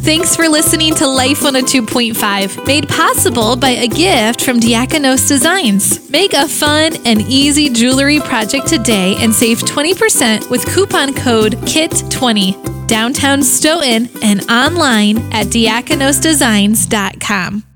Thanks for listening to Life 102.5, made possible by a gift from Diakonos Designs. Make a fun and easy jewelry project today and save 20% with coupon code KIT20. Downtown Stoughton and online at diakonosdesigns.com.